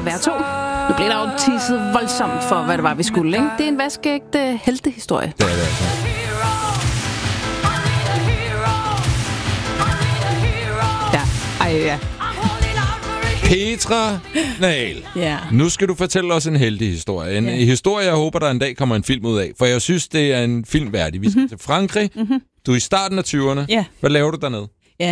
kan være 2. Nu bliver der jo tisset voldsomt for, hvad det var, vi skulle, ikke? Det er en vaskeægte heltehistorie. Det er det altså. Ja. Petra Nahel. Ja. Nu skal du fortælle os en heldig historie. En historie, jeg håber, der en dag kommer en film ud af. For jeg synes, det er en film værdig. Vi skal til Frankrig. Du er i starten af 20'erne. Ja. Hvad laver du dernede? Ja,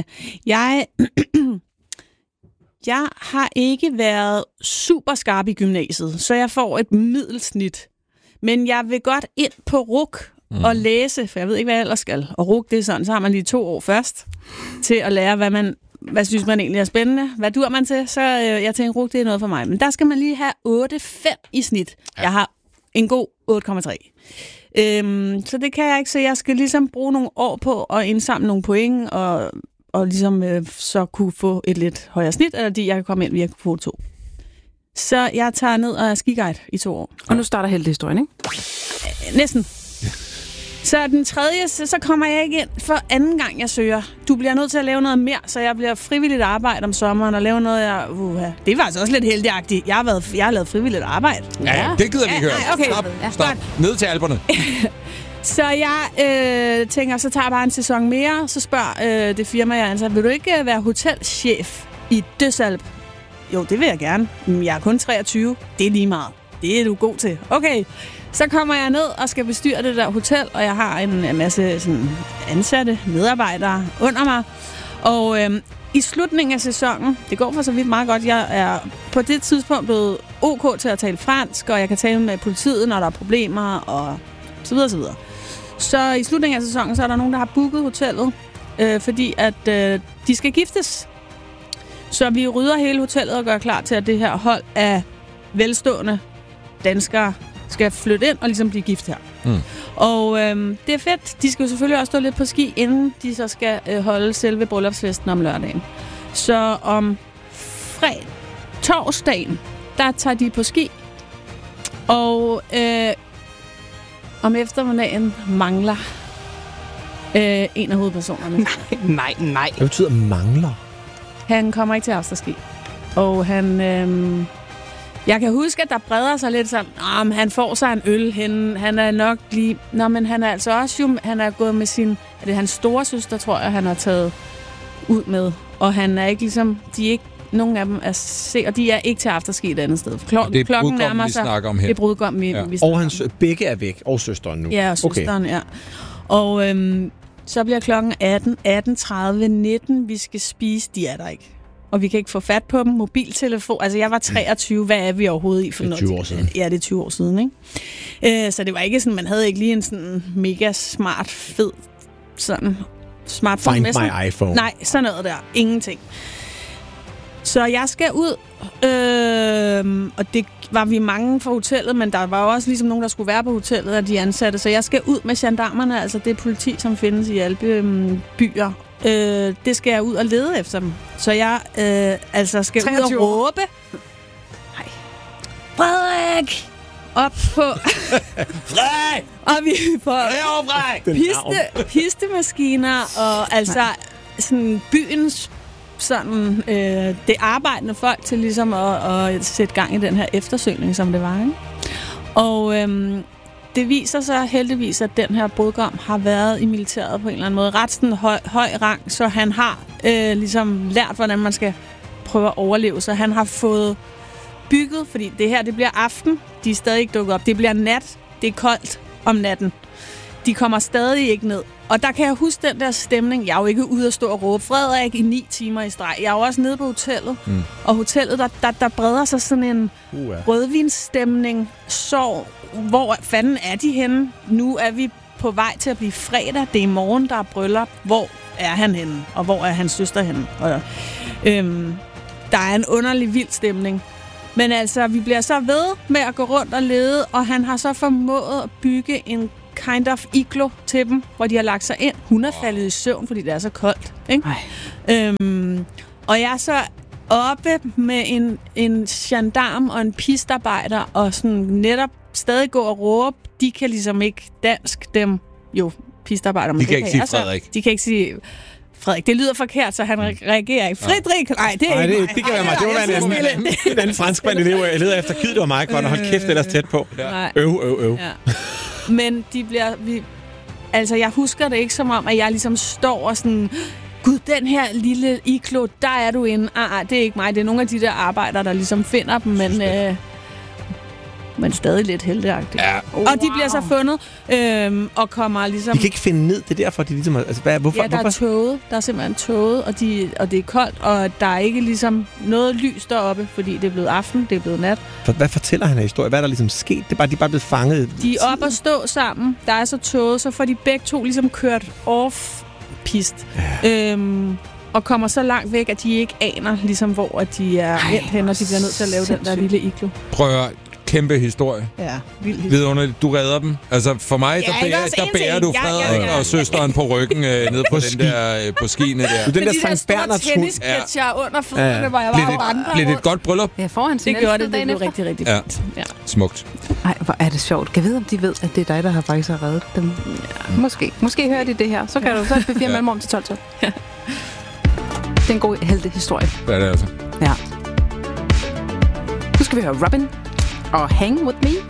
jeg har ikke været super skarp i gymnasiet, så jeg får et middelsnit. Men jeg vil godt ind på RUC og læse, for jeg ved ikke, hvad jeg ellers skal. Og RUC, det er sådan, så har man lige 2 år først til at lære, hvad synes man egentlig er spændende. Hvad dur man til? Så jeg tænker, RUC, det er noget for mig. Men der skal man lige have 8,5 i snit. Ja. Jeg har en god 8,3. Så det kan jeg ikke, så jeg skal ligesom bruge nogle år på at indsamle nogle point, og ligesom så kunne få et lidt højere snit, eller jeg kan komme ind via kvote 2. Så jeg tager ned og er skiguide i 2 år. Og nu starter heltehistorien, ikke? Næsten. Så den tredje, så kommer jeg ikke ind for anden gang, jeg søger. Du bliver nødt til at lave noget mere, så jeg bliver frivilligt arbejde om sommeren og lave noget, det var altså også lidt heldigagtigt. Jeg har lavet frivilligt arbejde. Ja, det gider vi ikke høre. Okay. Stop. Ned til Alperne. Så jeg tænker, så tager jeg bare en sæson mere, så spørger det firma, jeg ansat, vil du ikke være hotelchef i Døsalp? Jo, det vil jeg gerne. Men jeg er kun 23. Det er lige meget. Det er du god til. Okay, så kommer jeg ned og skal bestyre det der hotel, og jeg har en masse sådan, ansatte medarbejdere under mig. Og i slutningen af sæsonen, det går for så vidt meget godt, jeg er på det tidspunkt blevet OK til at tale fransk, og jeg kan tale med politiet, når der er problemer, og så videre, så videre. Så i slutningen af sæsonen, så er der nogen, der har booket hotellet, fordi at de skal giftes. Så vi rydder hele hotellet og gør klar til, at det her hold af velstående danskere skal flytte ind og ligesom blive gift her. Og det er fedt. De skal jo selvfølgelig også stå lidt på ski, inden de så skal holde selve bryllupsfesten om lørdagen. Så om torsdagen, der tager de på ski, og om eftermiddagen mangler en af hovedpersonerne. Nej. Hvad betyder mangler? Han kommer ikke til afterski. Og han... jeg kan huske, at der breder sig lidt sådan, han får sig en øl henne. Han er nok lige... Nå, men han er altså også jo... Han er gået med sin... Er det hans store søster, tror jeg, han har taget ud med. Og han er ikke ligesom... De er ikke... Nogle af dem er se, og de er ikke til afterski et andet sted. Det er klokken nærmer sig. Vi snakker om her. Det er brudgom, vi snakker og hans begge er væk, og søsteren nu. Ja, og søsteren, ja. Og så bliver klokken 18:30, 19. Vi skal spise, de er der ikke. Og vi kan ikke få fat på dem. Mobiltelefon. Altså, jeg var 23. Hvad er vi overhovedet i for noget? 20 år siden. Ja, det er 20 år siden, ikke? Så det var ikke sådan, man havde ikke lige en sådan mega smart, fed sådan smartphone. Find my iPhone. Nej, sådan noget der. Ingenting. Så jeg skal ud, og det var vi mange fra hotellet, men der var også ligesom nogen, der skulle være på hotellet af de ansatte. Så jeg skal ud med gendarmerne, altså det politi, som findes i alle byer. Det skal jeg ud og lede efter dem. Så jeg skal ud og råbe. Hej. Frederik! Op på... Frederik! Og vi får pistemaskiner og altså sådan byens sådan det arbejdende folk til ligesom at sætte gang i den her eftersøgning, som det var, ikke? Og det viser sig heldigvis, at den her brudgom har været i militæret på en eller anden måde. Ret sådan høj rang, så han har ligesom lært, hvordan man skal prøve at overleve. Så han har fået bygget, fordi det her, det bliver aften. De er stadig ikke dukket op. Det bliver nat. Det er koldt om natten. De kommer stadig ikke ned. Og der kan jeg huske den der stemning. Jeg er jo ikke ude at stå og råbe Frederik i 9 timer i streg. Jeg er jo også nede på hotellet. Og hotellet, der breder sig sådan en rødvinsstemning. Så hvor fanden er de henne? Nu er vi på vej til at blive fredag. Det er i morgen, der er bryllup. Hvor er han henne? Og hvor er hans søster henne? Og, der er en underlig vild stemning. Men altså, vi bliver så ved med at gå rundt og lede, og han har så formået at bygge en kind of iglo til dem, hvor de har lagt sig ind. Hun er faldet i søvn, fordi det er så koldt. Ikke? Og jeg er så oppe med en gendarm og en pistarbejder, og sådan netop stadig gå og råbe. De kan ligesom ikke dansk, dem jo pistarbejdere. De kan ikke sige Frederik. De kan ikke sige Frederik, det lyder forkert, så han reagerer ikke. Frederik, nej, det er ikke mig. Det kan være mig. Det var en anden franskmand elev, jeg leder efter. Gid, det var mig, godt. Hold kæft, ellers tæt på. Øv. Ja. Men altså, jeg husker det ikke som om, at jeg ligesom står og sådan... Gud, den her lille iglo, der er du inde. Det er ikke mig. Det er nogle af de der arbejdere, der ligesom finder dem, men stadig lidt heldigagtigt. Ja. Og de bliver så fundet og kommer ligesom... De kan ikke finde ned. Det er derfor, de ligesom... Altså, hvorfor? Ja, der er tåget. Der er simpelthen tåget, og det er koldt, og der er ikke ligesom noget lys deroppe, fordi det er blevet aften, det er blevet nat. Hvad fortæller han af historie? Hvad er der ligesom sket? De er bare blevet fanget. De er op og stå sammen. Der er så tåget, så får de begge to ligesom kørt off-pist. Ja. Og kommer så langt væk, at de ikke aner, ligesom, hvor de er endt hen, og de bliver nødt til at lave den der lille iglo. Prøv at kæmpe historie. Ja, vildt. Vidunderligt. Du redder dem. Altså, for mig, der bærer du Frederik og søsteren på ryggen ned på den der, på skiene der. Den der Sankt Bernhards hund. Tennisketcher under fødderne, hvor jeg var og vandrede. Blev det et godt bryllup? Ja, foran det gjorde det. Det blev rigtig, rigtig fint. Ja. Smukt. Ej, hvor er det sjovt. Kan jeg vide, om de ved, at det er dig, der har faktisk reddet dem? Ja. Måske hører de det her. Så kan du så befire mellem om til 12. Ja. Det er en god heltehistorie. Det er det altså. Ja. Nu skal vi høre Robin og Hang With Me.